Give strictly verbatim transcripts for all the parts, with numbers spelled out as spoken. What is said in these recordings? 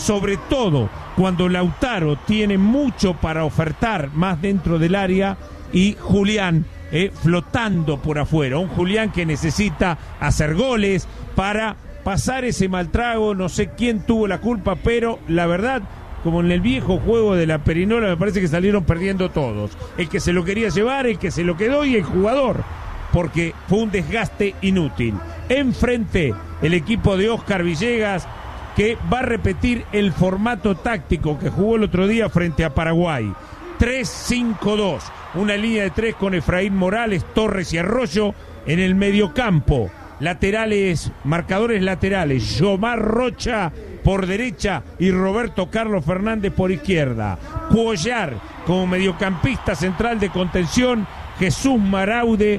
sobre todo cuando Lautaro tiene mucho para ofertar más dentro del área y Julián eh, flotando por afuera. Un Julián que necesita hacer goles para pasar ese mal trago. No sé quién tuvo la culpa, pero la verdad, como en el viejo juego de la perinola, me parece que salieron perdiendo todos. El que se lo quería llevar, el que se lo quedó y el jugador, porque fue un desgaste inútil. Enfrente, el equipo de Oscar Villegas, que va a repetir el formato táctico que jugó el otro día frente a Paraguay. tres cinco dos, una línea de tres con Efraín Morales, Torres y Arroyo en el mediocampo. Laterales, marcadores laterales, Yomar Rocha por derecha y Roberto Carlos Fernández por izquierda. Cuellar como mediocampista central de contención, Jesús Maraude,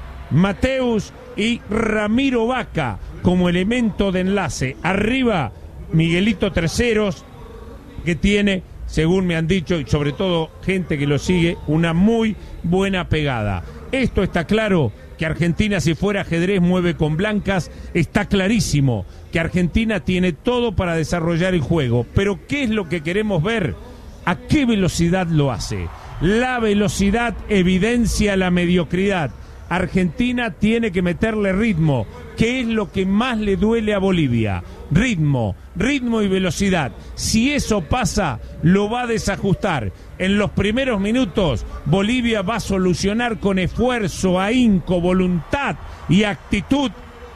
Mateus y Ramiro Vaca como elemento de enlace. Arriba, Miguelito Terceros, que tiene, según me han dicho, y sobre todo gente que lo sigue, una muy buena pegada. Esto está claro, que Argentina, si fuera ajedrez, mueve con blancas. Está clarísimo que Argentina tiene todo para desarrollar el juego. Pero ¿qué es lo que queremos ver? ¿A qué velocidad lo hace? La velocidad evidencia la mediocridad. Argentina tiene que meterle ritmo, que es lo que más le duele a Bolivia. Ritmo, ritmo y velocidad. Si eso pasa, lo va a desajustar. En los primeros minutos, Bolivia va a solucionar con esfuerzo, ahínco, voluntad y actitud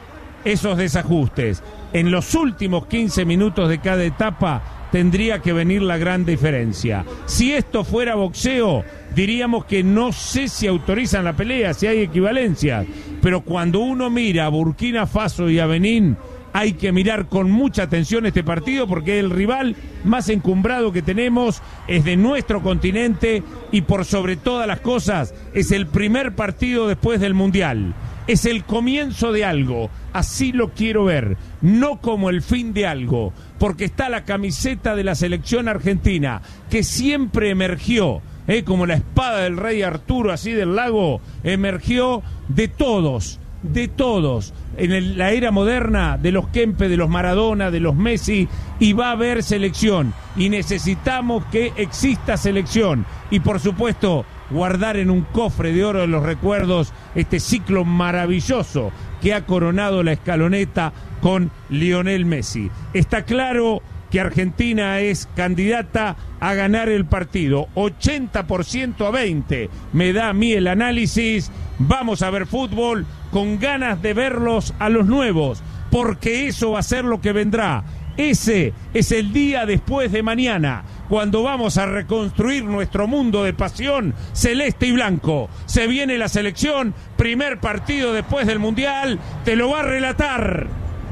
esos desajustes. En los últimos quince minutos de cada etapa tendría que venir la gran diferencia. Si esto fuera boxeo, diríamos que no sé si autorizan la pelea, si hay equivalencia, pero cuando uno mira a Burkina Faso y a Benín, hay que mirar con mucha atención este partido, porque el rival más encumbrado que tenemos es de nuestro continente y por sobre todas las cosas es el primer partido después del Mundial. Es el comienzo de algo, así lo quiero ver, no como el fin de algo, porque está la camiseta de la selección argentina, que siempre emergió, eh, como la espada del rey Arturo, así del lago, emergió de todos, de todos, en el, la era moderna, de los Kempe, de los Maradona, de los Messi, y va a haber selección, y necesitamos que exista selección, y por supuesto, guardar en un cofre de oro de los recuerdos este ciclo maravilloso que ha coronado la escaloneta con Lionel Messi. Está claro que Argentina es candidata a ganar el partido, ochenta por ciento a veinte, me da a mí el análisis. Vamos a ver fútbol con ganas de verlos a los nuevos, porque eso va a ser lo que vendrá. Ese es el día después de mañana, cuando vamos a reconstruir nuestro mundo de pasión celeste y blanco. Se viene la selección, primer partido después del Mundial, te lo va a relatar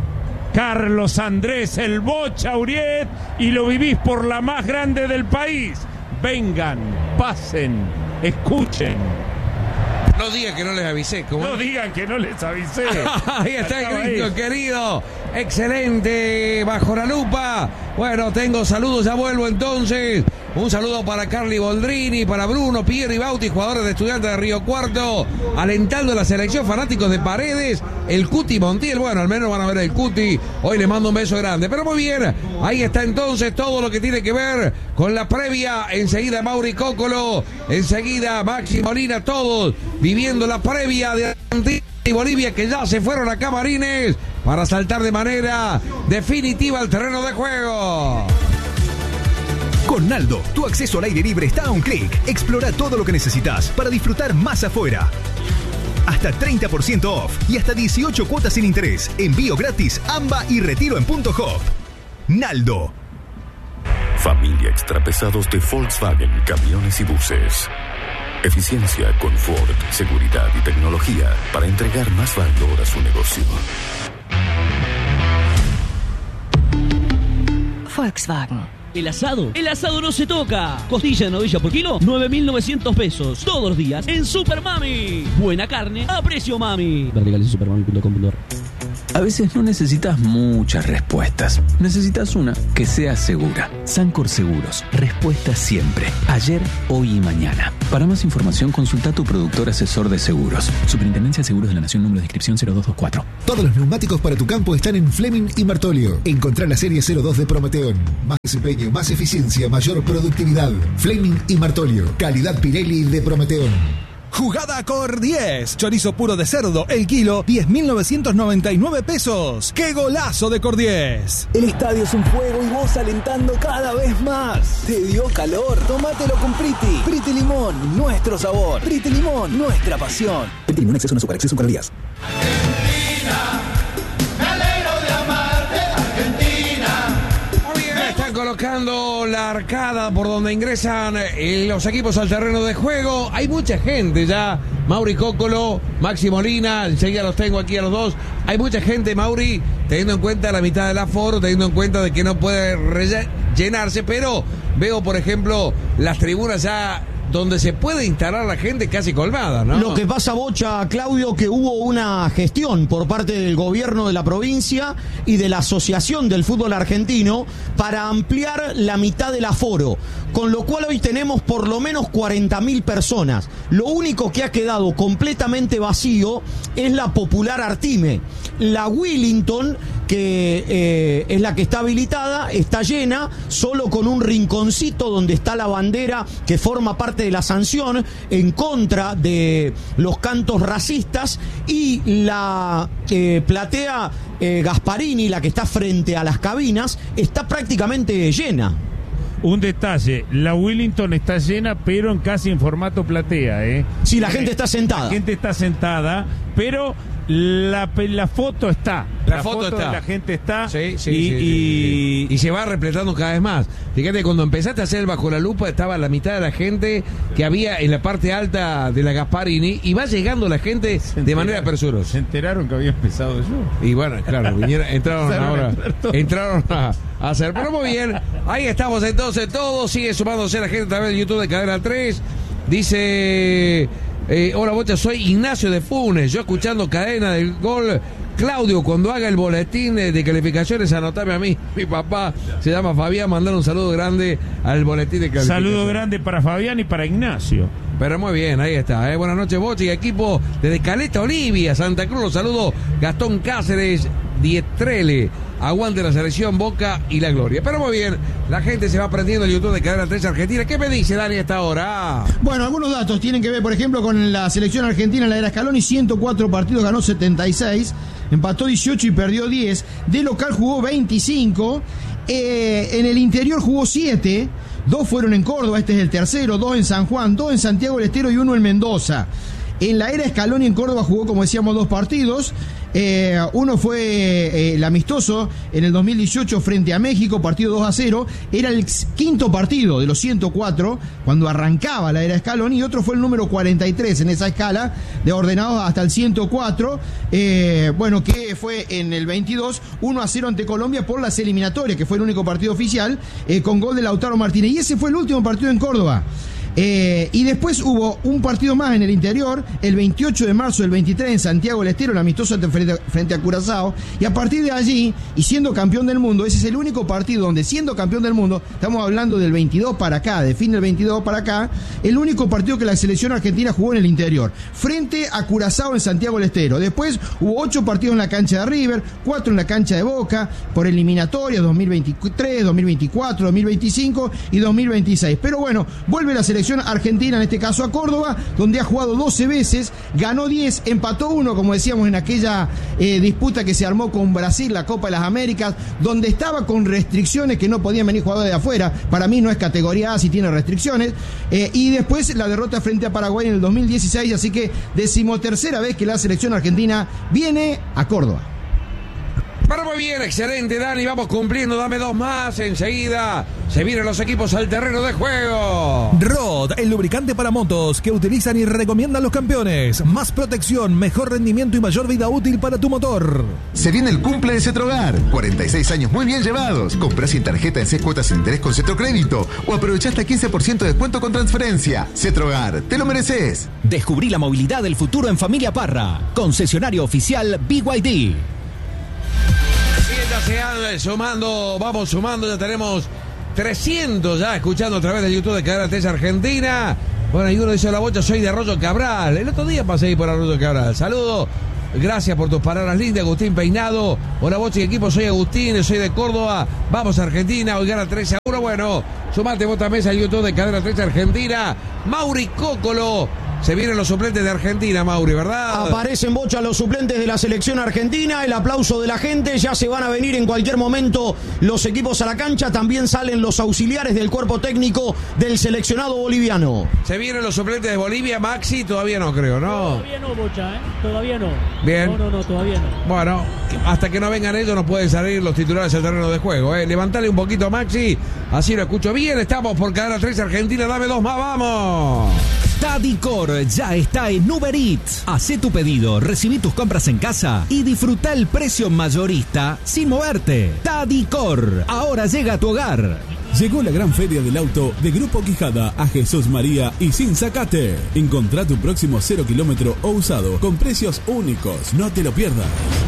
Carlos Andrés El Bocha Uriet, y lo vivís por la más grande del país. Vengan, pasen, escuchen. No digan que no les avisé. ¿Cómo? No digan que no les avisé. Ahí está el grito, ahí, querido. Excelente, bajo la lupa. Bueno, tengo saludos, ya vuelvo entonces. Un saludo para Carly Boldrini, para Bruno, Piero y Bauti, jugadores de Estudiantes de Río Cuarto, alentando a la selección, fanáticos de Paredes, el Cuti Montiel. Bueno, al menos van a ver el Cuti. Hoy les mando un beso grande. Pero muy bien, ahí está entonces todo lo que tiene que ver con la previa. Enseguida Mauri Cócolo, enseguida Maxi Molina, todos viviendo la previa de Argentina y Bolivia, que ya se fueron a Camarines para saltar de manera definitiva al terreno de juego. Con Naldo, tu acceso al aire libre está a un clic. Explora todo lo que necesitas para disfrutar más afuera. Hasta treinta por ciento off y hasta dieciocho cuotas sin interés. Envío gratis, AMBA y retiro en punto hop. Naldo. Familia Extrapesados de Volkswagen Camiones y Buses. Eficiencia, confort, seguridad y tecnología para entregar más valor a su negocio. Volkswagen. El asado, el asado no se toca. Costilla de novilla por kilo, nueve mil novecientos pesos. Todos los días en Super Mami. Buena carne a precio mami. Ver legales en supermami punto com punto ar. A veces no necesitas muchas respuestas. Necesitas una que sea segura. Sancor Seguros. Respuesta siempre. Ayer, hoy y mañana. Para más información, consulta a tu productor asesor de seguros. Superintendencia de Seguros de la Nación, número de inscripción cero dos dos cuatro. Todos los neumáticos para tu campo están en Fleming y Martolio. Encontrá la serie cero dos de Prometeon. Más desempeño, más eficiencia, mayor productividad. Fleming y Martolio. Calidad Pirelli de Prometeon. Jugada Cor diez. Chorizo puro de cerdo, el kilo, diez mil novecientos noventa y nueve pesos. ¡Qué golazo de Cor diez! El estadio es un juego y vos alentando cada vez más. ¿Te dio calor? Tómatelo con Priti. Priti Limón, nuestro sabor. Priti Limón, nuestra pasión. Priti Limón, exceso en azúcar, exceso en calorías. Colocando la arcada por donde ingresan los equipos al terreno de juego. Hay mucha gente ya. Mauri Cócolo, Maxi Molina, enseguida los tengo aquí a los dos. Hay mucha gente, Mauri, teniendo en cuenta la mitad del aforo, teniendo en cuenta de que no puede llenarse, pero veo, por ejemplo, las tribunas ya donde se puede instalar la gente casi colmada, ¿no? Lo que pasa, Bocha, Claudio, que hubo una gestión por parte del gobierno de la provincia y de la Asociación del Fútbol Argentino para ampliar la mitad del aforo, con lo cual hoy tenemos por lo menos cuarenta mil personas. Lo único que ha quedado completamente vacío es la Popular Artime. La Willington, que eh, es la que está habilitada, está llena, solo con un rinconcito donde está la bandera que forma parte de la sanción en contra de los cantos racistas, y la eh, platea eh, Gasparini, la que está frente a las cabinas, está prácticamente llena. Un detalle, la Willington está llena, pero en casi en formato platea, ¿eh? Sí, la gente está sentada. La gente está sentada, pero la, la foto está. La, la foto, foto está. de la gente está. Sí, sí, y, sí, sí, y... sí. y se va repletando cada vez más. Fíjate, cuando empezaste a hacer el Bajo la Lupa, estaba la mitad de la gente que había en la parte alta de la Gasparini, y va llegando la gente de manera presurosa. Se enteraron que había empezado yo. Y bueno, claro, vinieron, entraron ahora. Entraron a, a hacer. Pero muy bien, ahí estamos entonces todos. Sigue sumándose la gente a través de YouTube de Cadena tres. Dice... Eh, hola, Bocha, soy Ignacio de Funes. Yo escuchando Cadena del Gol. Claudio, cuando haga el boletín de calificaciones, anotame a mí. Mi papá se llama Fabián. Mandar un saludo grande al boletín de calificaciones. Saludo grande para Fabián y para Ignacio. Pero muy bien, ahí está. ¿eh? Buenas noches, Bocha y equipo desde Caleta, Olivia, Santa Cruz. Los saludo Gastón Cáceres, Dietrele. Aguante la selección, Boca y la gloria. Pero muy bien, la gente se va aprendiendo el YouTube de Cadena tres Argentina. ¿Qué me dice Dani a esta hora? Bueno, algunos datos tienen que ver, por ejemplo, con la selección argentina en la era Scaloni. ciento cuatro partidos, ganó setenta y seis, empató dieciocho y perdió diez. De local jugó veinticinco, eh, en el interior jugó siete. Dos fueron en Córdoba, este es el tercero, dos en San Juan, dos en Santiago del Estero y uno en Mendoza. En la era Scaloni en Córdoba jugó, como decíamos, dos partidos. Eh, uno fue eh, el amistoso en el dos mil dieciocho frente a México, partido dos a cero. Era el quinto partido de los ciento cuatro cuando arrancaba la era Scaloni, y otro fue el número cuarenta y tres en esa escala de ordenados hasta el ciento cuatro. Eh, bueno, que fue en el veintidós, uno a cero ante Colombia por las eliminatorias, que fue el único partido oficial, eh, con gol de Lautaro Martínez. Y ese fue el último partido en Córdoba. Eh, y después hubo un partido más en el interior, el veintiocho de marzo del veintitrés en Santiago del Estero, el amistoso frente, frente a Curazao, y a partir de allí, y siendo campeón del mundo, ese es el único partido donde, siendo campeón del mundo, estamos hablando del veintidós para acá, de fin del veintidós para acá, el único partido que la selección argentina jugó en el interior, frente a Curazao en Santiago del Estero. Después hubo ocho partidos en la cancha de River, cuatro en la cancha de Boca, por eliminatorias dos mil veintitrés, dos mil veinticuatro, dos mil veinticinco y dos mil veintiséis. Pero bueno, vuelve la selección argentina, en este caso a Córdoba, donde ha jugado doce veces, ganó diez, empató uno, como decíamos en aquella eh, disputa que se armó con Brasil, la Copa de las Américas, donde estaba con restricciones que no podían venir jugadores de afuera. Para mí no es categoría A si tiene restricciones. Eh, y después la derrota frente a Paraguay en el dos mil dieciséis, así que decimotercera vez que la selección argentina viene a Córdoba. Pero muy bien, excelente, Dani, vamos cumpliendo, dame dos más, enseguida se vienen los equipos al terreno de juego. Rod, el lubricante para motos que utilizan y recomiendan los campeones. Más protección, mejor rendimiento y mayor vida útil para tu motor. Se viene el cumple de Cetrogar, cuarenta y seis años muy bien llevados. Comprás sin tarjeta en seis cuotas sin interés con Cetrocrédito o aprovechá hasta quince por ciento de descuento con transferencia. Cetrogar, te lo mereces. Descubrí la movilidad del futuro en Familia Parra. Concesionario oficial B Y D. ya se han sumando, vamos sumando, ya tenemos trescientos ya escuchando a través de YouTube de Cadena tres Argentina. Bueno, y uno dice, la Bocha, soy de Arroyo Cabral. El otro día pasé ahí por Arroyo Cabral. Saludos. Gracias por tus palabras lindas, Agustín Peinado. Hola, Bocha y equipo, soy Agustín, soy de Córdoba. Vamos a Argentina, hoy gana tres a uno. Bueno, sumate vos también al YouTube de Cadena tres Argentina. Mauri Cócolo. Se vienen los suplentes de Argentina, Mauri, ¿verdad? Aparecen, Bocha, los suplentes de la selección argentina. El aplauso de la gente. Ya se van a venir en cualquier momento los equipos a la cancha. También salen los auxiliares del cuerpo técnico del seleccionado boliviano. Se vienen los suplentes de Bolivia, Maxi. Todavía no creo, ¿no? Todavía no, Bocha, ¿eh? Todavía no. Bien. No, no, no, todavía no. Bueno, hasta que no vengan ellos no pueden salir los titulares al terreno de juego, ¿eh? Levantale un poquito a Maxi. Así lo escucho bien. Estamos por Cadena tres Argentina. Dame dos más, vamos. Tadicor ya está en Uber Eats. Hacé tu pedido, recibí tus compras en casa y disfruta el precio mayorista sin moverte. Tadicor, ahora llega a tu hogar. Llegó la gran feria del auto de Grupo Quijada a Jesús María y sin sacate. Encontrá tu próximo cero kilómetro o usado con precios únicos. No te lo pierdas.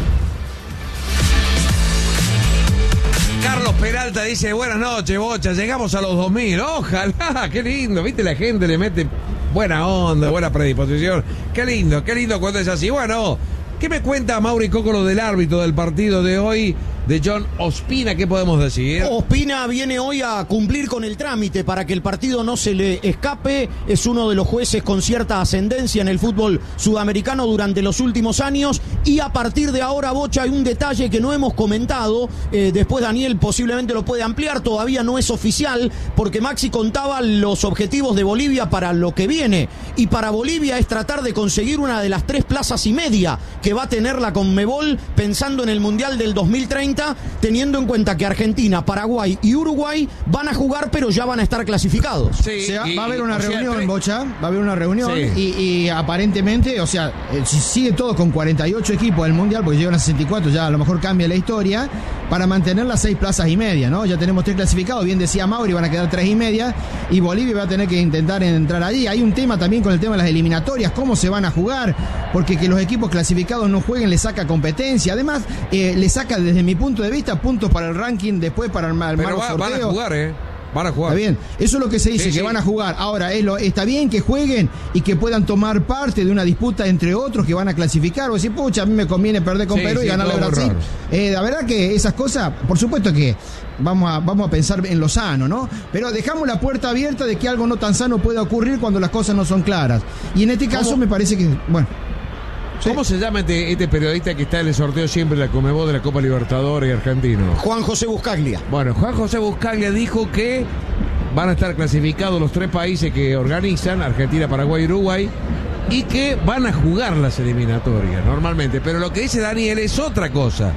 Carlos Peralta dice, buenas noches, Bocha, llegamos a los dos mil. Ojalá, qué lindo, viste, la gente le mete buena onda, buena predisposición. Qué lindo, qué lindo cuando es así. Bueno, ¿qué me cuenta Mauri Cócolo del árbitro del partido de hoy, de John Ospina? ¿Qué podemos decir? Ospina viene hoy a cumplir con el trámite para que el partido no se le escape. Es uno de los jueces con cierta ascendencia en el fútbol sudamericano durante los últimos años. Y a partir de ahora, Bocha, hay un detalle que no hemos comentado. Eh, después Daniel posiblemente lo puede ampliar. Todavía no es oficial porque Maxi contaba los objetivos de Bolivia para lo que viene. Y para Bolivia es tratar de conseguir una de las tres plazas y media que va a tener la Conmebol pensando en el Mundial del dos mil treinta, teniendo en cuenta que Argentina, Paraguay y Uruguay van a jugar, pero ya van a estar clasificados. Sí, o sea, y, va a haber una reunión, sea, Bocha, va a haber una reunión sí. y, y aparentemente, o sea, si sigue todo con cuarenta y ocho equipos del Mundial, porque llegan a sesenta y cuatro, ya a lo mejor cambia la historia, para mantener las seis plazas y media, ¿no? Ya tenemos tres clasificados, bien decía Mauri, van a quedar tres y media, y Bolivia va a tener que intentar entrar allí. Hay un tema también con el tema de las eliminatorias, cómo se van a jugar, porque que los equipos clasificados no jueguen le saca competencia, además eh, le saca desde mi punto de vista puntos para el ranking, después para el, el Pero va, sorteo. Van a jugar, ¿eh? Van a jugar. Está bien, eso es lo que se dice, sí, que sí. van a jugar. Ahora, es lo, está bien que jueguen y que puedan tomar parte de una disputa entre otros que van a clasificar. O decir, pucha, a mí me conviene perder con sí, Perú sí, y ganarle a Brasil. Eh, la verdad que esas cosas, por supuesto que vamos a, vamos a pensar en lo sano, ¿no? Pero dejamos la puerta abierta de que algo no tan sano pueda ocurrir cuando las cosas no son claras. Y en este caso me parece que, bueno... ¿Cómo se llama este, este periodista que está en el sorteo siempre de la Conmebol de la Copa Libertadores y Argentino? Juan José Buscaglia. Bueno, Juan José Buscaglia dijo que van a estar clasificados los tres países que organizan, Argentina, Paraguay y Uruguay, y que van a jugar las eliminatorias normalmente. Pero lo que dice Daniel es otra cosa.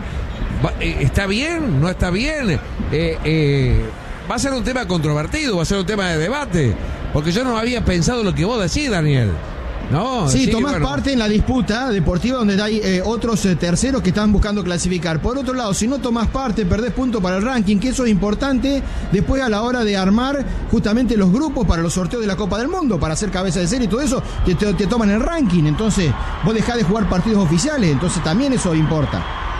¿Está bien? ¿No está bien? Eh, eh, va a ser un tema controvertido, va a ser un tema de debate, porque yo no había pensado lo que vos decís, Daniel. No, sí, sí, tomás bueno. parte en la disputa deportiva donde hay eh, otros eh, terceros que están buscando clasificar. Por otro lado, si no tomás parte, perdés puntos para el ranking, que eso es importante después a la hora de armar justamente los grupos para los sorteos de la Copa del Mundo, para hacer cabeza de serie y todo eso, te, te, te toman el ranking. Entonces, vos dejás de jugar partidos oficiales, entonces también eso importa.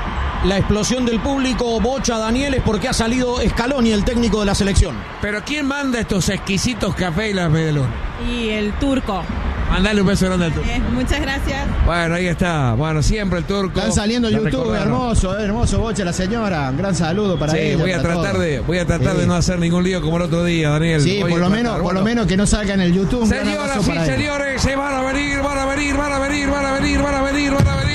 La explosión del público, Bocha, Daniel, es porque ha salido Scaloni, el técnico de la selección. Pero ¿quién manda estos exquisitos cafés y las medialunas? Y el turco. Mandale un beso grande al turco. Eh, muchas gracias. Bueno, ahí está. Bueno, siempre el turco. Están saliendo en YouTube, hermoso, hermoso Bocha, la señora. Un gran saludo para sí, ella. Voy a tratar de, voy a tratar sí. de no hacer ningún lío como el otro día, Daniel. Sí, voy por lo menos, bueno. por lo menos que no salga en el YouTube. Señoras y señores, se van a venir, van a venir, van a venir, van a venir, van a venir, van a venir.